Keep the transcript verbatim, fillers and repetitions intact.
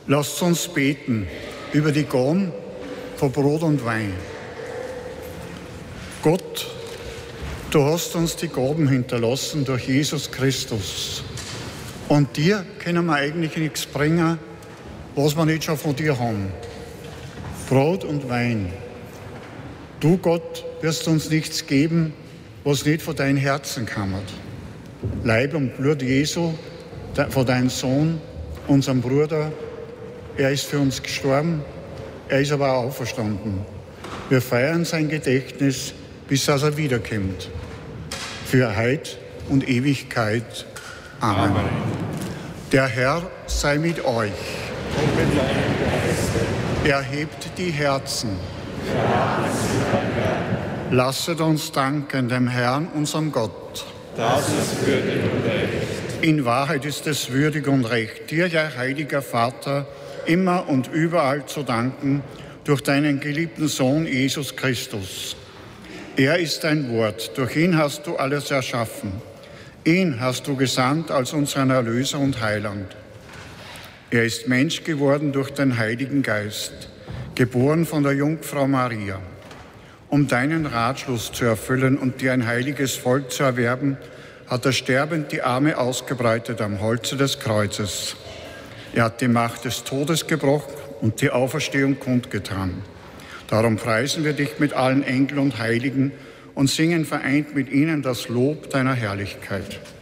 Lasst uns beten über die Gaben von Brot und Wein. Gott, du hast uns die Gaben hinterlassen durch Jesus Christus. Und dir können wir eigentlich nichts bringen, was wir nicht schon von dir haben. Brot und Wein. Du, Gott, wirst uns nichts geben, was nicht von deinem Herzen kommt. Leib und Blut Jesu, von deinem Sohn, unserem Bruder, er ist für uns gestorben, er ist aber auch auferstanden. Wir feiern sein Gedächtnis, bis dass er wiederkommt. Für Heid und Ewigkeit. Amen. Amen. Der Herr sei mit euch. Und mit deinem Geiste. Erhebt die Herzen. Lasset uns danken dem Herrn, unserem Gott. Das ist würdig und recht. In Wahrheit ist es würdig und recht, dir, ja heiliger Vater, immer und überall zu danken durch deinen geliebten Sohn Jesus Christus. Er ist dein Wort, durch ihn hast du alles erschaffen. Ihn hast du gesandt als unseren Erlöser und Heiland. Er ist Mensch geworden durch den Heiligen Geist, geboren von der Jungfrau Maria. Um deinen Ratschluss zu erfüllen und dir ein heiliges Volk zu erwerben, hat er sterbend die Arme ausgebreitet am Holze des Kreuzes. Er hat die Macht des Todes gebrochen und die Auferstehung kundgetan. Darum preisen wir dich mit allen Engeln und Heiligen und singen vereint mit ihnen das Lob deiner Herrlichkeit.